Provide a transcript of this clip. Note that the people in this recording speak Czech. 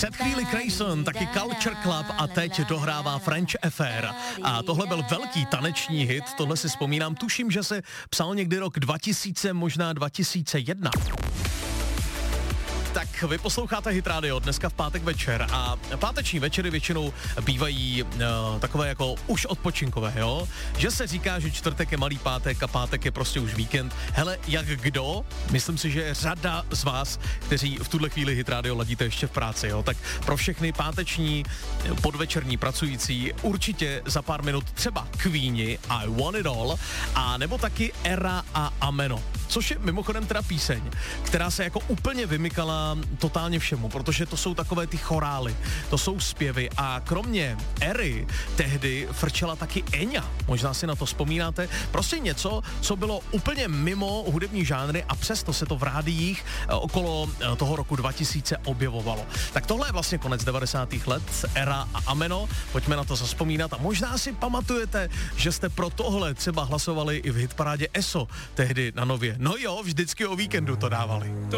Před chvíli Grayson, taky Culture Club a teď dohrává French Affair. A tohle byl velký taneční hit, tohle si vzpomínám, tuším, že se psal někdy rok 2000, možná 2001. Tak vy posloucháte Hit Radio dneska v pátek večer a páteční večery většinou bývají takové jako už odpočinkové, jo? Že se říká, že čtvrtek je malý pátek a pátek je prostě už víkend. Hele, jak kdo? Myslím si, že je řada z vás, kteří v tuhle chvíli Hit Radio ladíte ještě v práci, jo? Tak pro všechny páteční podvečerní pracující určitě za pár minut třeba Queeni I Want It All a nebo taky Era a Ameno. Což je mimochodem teda píseň, která se jako úplně vymykala totálně všemu, protože to jsou takové ty chorály, to jsou zpěvy a kromě Ery tehdy frčela taky Eňa, možná si na to vzpomínáte, prostě něco, co bylo úplně mimo hudební žánry a přesto se to v rádiích okolo toho roku 2000 objevovalo. Tak tohle je vlastně konec 90. let, Era a Ameno, pojďme na to zazpomínat a možná si pamatujete, že jste pro tohle třeba hlasovali i v hitparádě ESO tehdy na Nově. No jo, vždycky o víkendu to dávali.